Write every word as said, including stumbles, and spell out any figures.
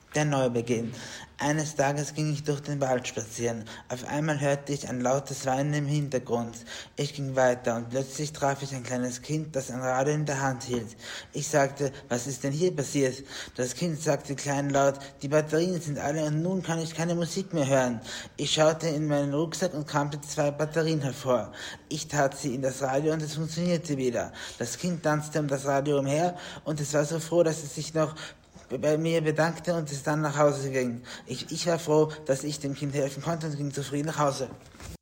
Der Neubeginn. Eines Tages ging ich durch den Wald spazieren. Auf einmal hörte ich ein lautes Weinen im Hintergrund. Ich ging weiter und plötzlich traf ich ein kleines Kind, das ein Radio in der Hand hielt. Ich sagte, was ist denn hier passiert? Das Kind sagte kleinlaut, die Batterien sind alle und nun kann ich keine Musik mehr hören. Ich schaute in meinen Rucksack und kramte zwei Batterien hervor. Ich tat sie in das Radio und es funktionierte wieder. Das Kind tanzte um das Radio umher und es war so froh, dass es sich noch bei mir bedankte und es dann nach Hause ging. Ich, ich war froh, dass ich dem Kind helfen konnte und ging zufrieden nach Hause.